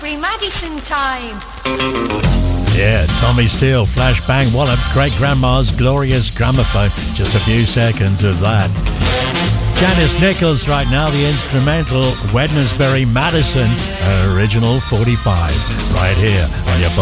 Wednesbury Madison time. Yeah, Tommy Steele, Flashbang Wallop, Great Grandma's Glorious Gramophone. Just a few seconds of that. Janice Nichols right now, the instrumental Wednesbury Madison, original 45, right here on your